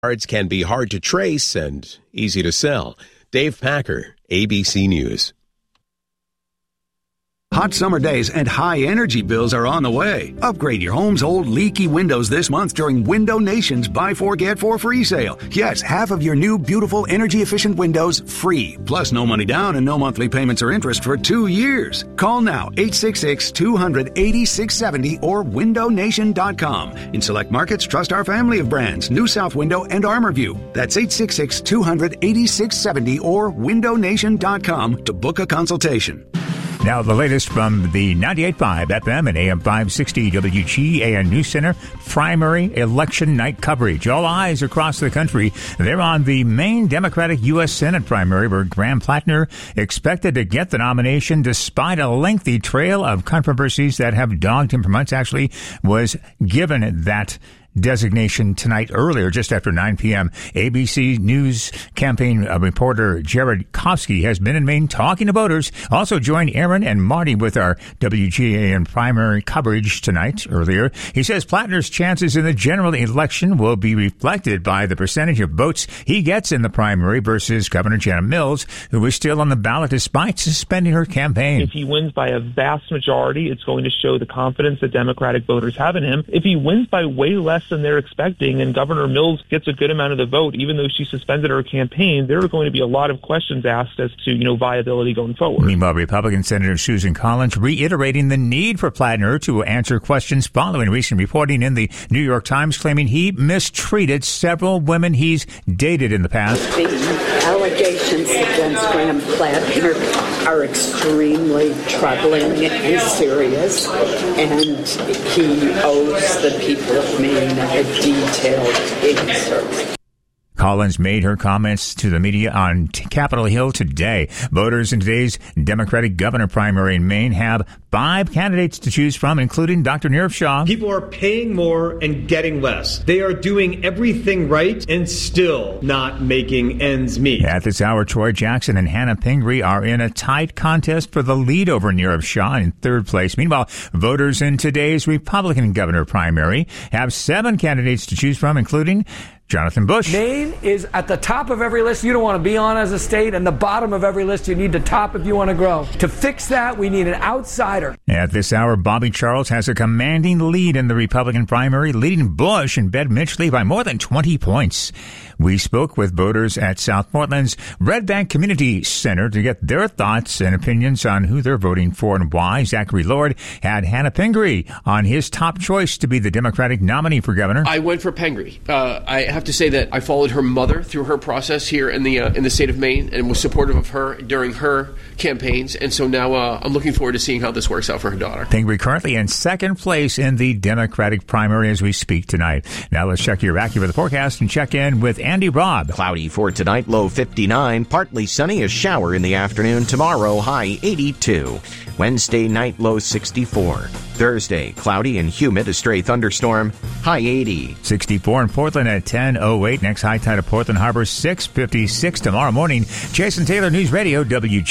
Cards can be hard to trace and easy to sell. Dave Packer, ABC News. Hot summer days and high energy bills are on the way. Upgrade your home's old leaky windows this month during Window Nation's Buy 4 Get 4 free sale. Yes, half of your new beautiful energy efficient windows free. Plus no money down and no monthly payments or interest for 2 years. Call now 866-200-8670 or windownation.com. In select markets, trust our family of brands, New South Window and ArmorView. That's 866-200-8670 or windownation.com to book a consultation. Now the latest from the 98.5 FM and AM 560 WGAN News Center primary election night coverage. All eyes across the country. They're on the main Democratic U.S. Senate primary where Graham Plattner expected to get the nomination despite a lengthy trail of controversies that have dogged him for months. Actually was given that designation tonight earlier, just after 9 p.m. ABC News campaign reporter Jared Kofsky has been in Maine talking to voters. Also joined Aaron and Marty with our WGAN primary coverage tonight earlier. He says Plattner's chances in the general election will be reflected by the percentage of votes he gets in the primary versus Governor Jana Mills, who is still on the ballot despite suspending her campaign. If he wins by a vast majority, it's going to show the confidence that Democratic voters have in him. If he wins by way less than they're expecting and Governor Mills gets a good amount of the vote, even though she suspended her campaign, there are going to be a lot of questions asked as to, viability going forward. Meanwhile, Republican Senator Susan Collins reiterating the need for Plattner to answer questions following recent reporting in the New York Times claiming he mistreated several women he's dated in the past. The allegations against Graham Plattner are extremely troubling and serious, and he owes the people of Maine a detailed answer. Collins made her comments to the media on Capitol Hill today. Voters in today's Democratic governor primary in Maine have 5 candidates to choose from, including Dr. Nirav Shah. People are paying more and getting less. They are doing everything right and still not making ends meet. At this hour, Troy Jackson and Hannah Pingree are in a tight contest for the lead over Nirav Shah in third place. Meanwhile, voters in today's Republican governor primary have 7 candidates to choose from, including Jonathan Bush. Maine is at the top of every list you don't want to be on as a state, and the bottom of every list you need to top if you want to grow. To fix that, we need an outsider. At this hour, Bobby Charles has a commanding lead in the Republican primary, leading Bush and Bedminch by more than 20 points. We spoke with voters at South Portland's Red Bank Community Center to get their thoughts and opinions on who they're voting for and why. Zachary Lord had Hannah Pingree on his top choice to be the Democratic nominee for governor. I went for Pingree. I have to say that I followed her mother through her process here in the state of Maine and was supportive of her during her campaigns. And so now I'm looking forward to seeing how this works out for her daughter. Pingree currently in second place in the Democratic primary as we speak tonight. Now let's check your AccuWeather forecast and check in with Andy Robb. Cloudy for tonight, low 59. Partly sunny, a shower in the afternoon. Tomorrow, high 82. Wednesday night, low 64. Thursday, cloudy and humid, a stray thunderstorm, high 80. 64 in Portland at 10:08. Next high tide of Portland Harbor, 6:56 tomorrow morning. Jason Taylor, News Radio,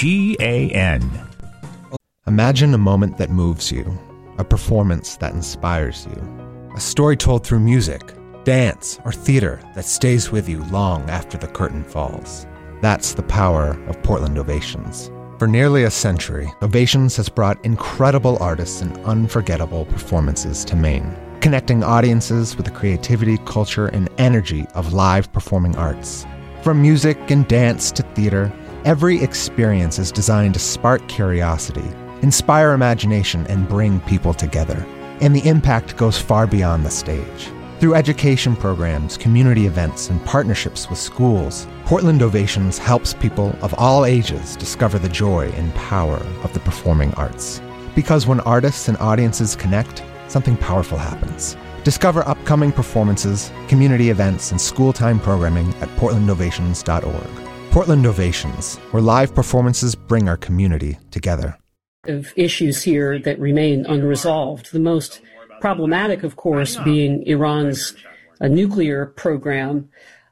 WGAN. Imagine a moment that moves you, a performance that inspires you, a story told through music, dance, or theater that stays with you long after the curtain falls. That's the power of Portland Ovations. For nearly a century, Ovations has brought incredible artists and unforgettable performances to Maine, connecting audiences with the creativity, culture, and energy of live performing arts. From music and dance to theater, every experience is designed to spark curiosity, inspire imagination, and bring people together. And the impact goes far beyond the stage. Through education programs, community events, and partnerships with schools, Portland Ovations helps people of all ages discover the joy and power of the performing arts. Because when artists and audiences connect, something powerful happens. Discover upcoming performances, community events, and school-time programming at portlandovations.org. Portland Ovations, where live performances bring our community together. Of issues here that remain unresolved. The most problematic, of course, being Iran's nuclear program,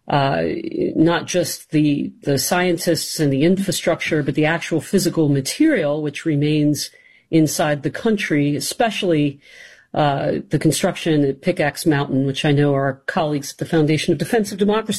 not just the scientists and the infrastructure, but the actual physical material which remains inside the country, especially the construction at Pickaxe Mountain, which I know our colleagues at the Foundation of Defensive Democracy